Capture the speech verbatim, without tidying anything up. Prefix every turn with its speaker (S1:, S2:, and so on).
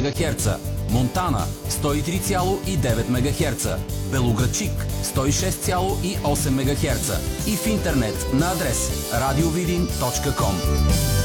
S1: мегахерца, Монтана сто и три цяло и девет мегахерца, Белоградчик сто и шест цяло и осем мегахерца и в интернет на адрес радиовидин точка ком.